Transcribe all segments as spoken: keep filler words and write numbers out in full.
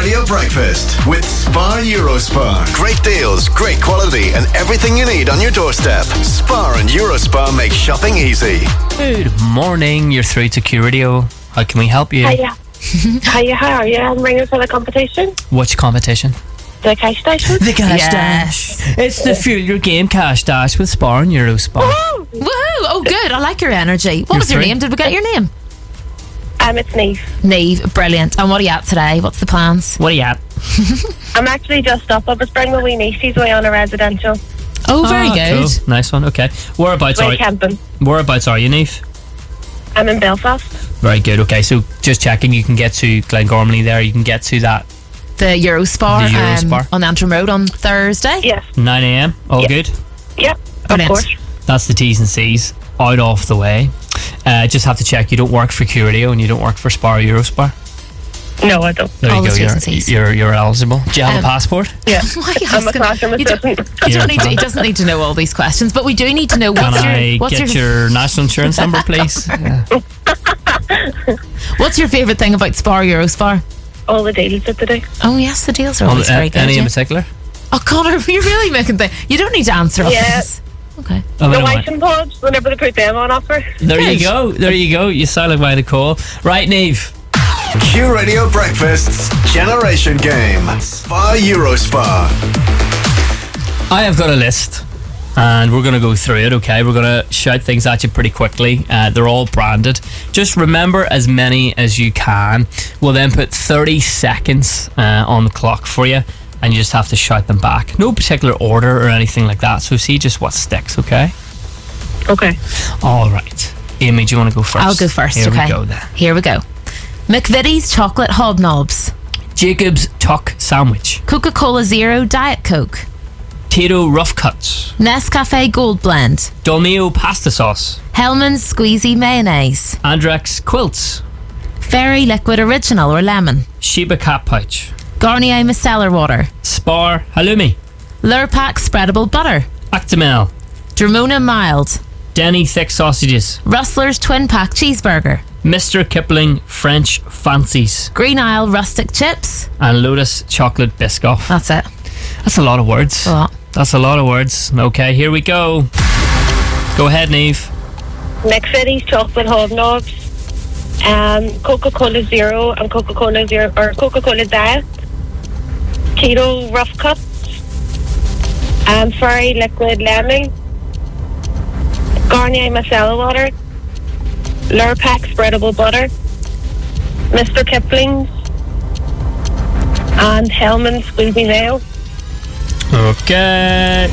Radio Breakfast with Spar Eurospar. Great deals, great quality, and everything you need on your doorstep. Spar and Eurospar make shopping easy. Good morning, you're through to Q Radio. How can we help you? Hiya. Hiya, how are you? I'm ringing for the competition. Which competition? The cash station. The Cash Yes. Dash. It's the Fuel Your Game Cash Dash with Spar and Eurospar. Woo! Woohoo! Oh, good. I like your energy. What You're was your three. name? Did we get your name? Um, it's Neve. Neve. Brilliant. And what are you at today? What's the plans? What are you at? I'm actually just up. I was bringing my wee niece. She's away on a residential. Oh, very Ah, good. Cool. Nice one. Okay. Whereabouts are Way you? camping. Whereabouts are you, Neve? I'm in Belfast. Very good. Okay, so just checking, you can get to Glengormley there. You can get to that The Eurospar, The Eurospar. Um, on Antrim Road on Thursday. Yes. nine a.m. All Yeah. good. Yep. Brilliant. Of course. That's the T's and C's out of the way. Uh, just have to check you don't work for Q Radio and you don't work for Spar or Eurospar. No, I don't. There All you the go. T's You're, and C's. you're you're eligible. Do you have Um, a passport? Yeah. Why are you I'm a asking? classroom You don't, assistant. you You're don't need to, fine. he doesn't need to know all these questions, but we do need to know Can what's I your what's get your, your national insurance number, please? Yeah. what's your favourite thing about Spar Eurospar? All the deals that they do. Oh yes, the deals are Well, always uh, very good. any in yeah. particular? Oh Connor, you're really making things. You don't need to answer all Yeah. this. Okay. Oh, The never white mind. and pods, whenever they put them on offer. There you Good. go. There you go. You sound like my Nicole. Right, Neve. Q Radio Breakfast's Generation Game. Spar Eurospar. I have got a list, and we're going to go through it, okay? We're going to shout things at you pretty quickly. Uh, they're all branded. Just remember as many as you can. We'll then put thirty seconds uh, on the clock for you, and you just have to shout them back. No particular order or anything like that, so see just what sticks, okay? Okay. All right. Amy, do you want to go first? I'll go first, Here okay. we go then. Here we go. McVitie's chocolate hobnobs. Jacob's Tuck Sandwich. Coca-Cola Zero Diet Coke. Tito Rough Cuts. Nescafe Gold Blend. Dolmio Pasta Sauce. Hellman's Squeezy Mayonnaise. Andrex Quilts. Fairy Liquid Original or Lemon. Sheba Cat Pouch. Garnier Micellar Water. Spar Halloumi. Lurpak Spreadable Butter. Actimel. Dramona Mild. Denny Thick Sausages. Rustler's Twin Pack Cheeseburger. Mister Kipling French Fancies. Green Isle Rustic Chips. And Lotus Chocolate Biscoff. That's it. That's a lot of words. A lot. That's a lot of words. Okay, here we go. Go ahead, Neve. McVitie's chocolate hobnobs. Um, Coca-Cola Zero and Coca-Cola Zero or Coca-Cola Diet. Tito Rough Cuts. Um, Fairy Liquid Lemon. Garnier Micellar Water. Lurpak Spreadable Butter. Mister Kipling's. And Hellman's Squeezy Mayo. Okay.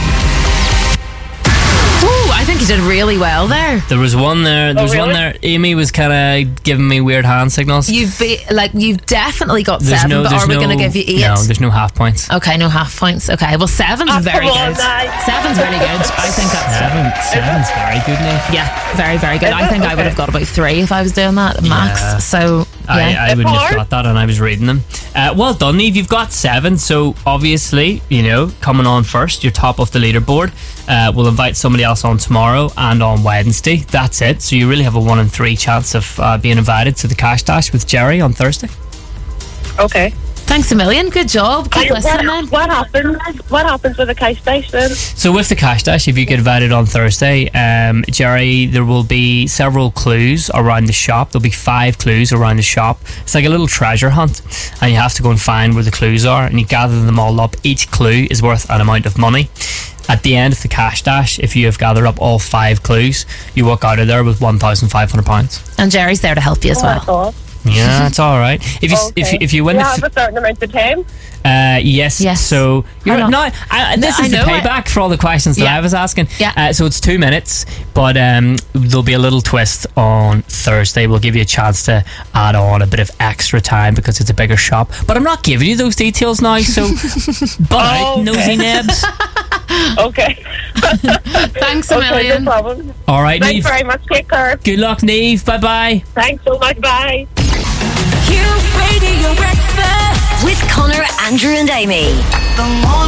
Ooh, I think you did really well there. There was one there. There Oh, was one really? there. Amy was kind of giving me weird hand signals. You've be, like you've definitely got There's seven, no, but there's are we no, going to give you eight? No, there's no half points. Okay, no half points. Okay, well, seven's Oh, very come on, good. now. Seven's really good. I think that's Seven, seven's very good, Neve. yeah, very very good. I think I would have Okay. got about three if I was doing that max. Yeah. So yeah, I, I wouldn't have Four? got that, and I was reading them. Uh, well done, Neve. You've got seven, so obviously, you know, coming on first, you're top of the leaderboard. Uh, we'll invite somebody else on tomorrow and on Wednesday. That's it. So you really have a one in three chance of uh, being invited to the Cash Dash with Jerry on Thursday. Okay. thanks a million. Good job. Keep What, listening, then. what happens? What happens with the cash dash then? So with the Cash Dash, if you get invited on Thursday, um, Jerry, there will be several clues around the shop. There'll be five clues around the shop. It's like a little treasure hunt, and you have to go and find where the clues are, and you gather them all up. Each clue is worth an amount of money. At the end of the Cash Dash, if you have gathered up all five clues, you walk out of there with one thousand five hundred pounds. And Jerry's there to help you as well. Oh, Yeah, it's all right. If you if you, if you win you the have a certain amount of time. Uh, yes. Yes. So you're How long? not. I, this I is the know it. payback for all the questions that Yeah. I was asking. Yeah. Uh, so it's two minutes, but um, there'll be a little twist on Thursday. We'll give you a chance to add on a bit of extra time because it's a bigger shop. But I'm not giving you those details now. So, but Oh, okay. nosy nebs. Okay. Thanks a Okay, no million. problem. All right, Thanks Neve. very much. Take care. Good luck, Neve. Bye bye. Thanks so much. Bye. Q Radio Breakfast with Connor, Andrew, and Amy.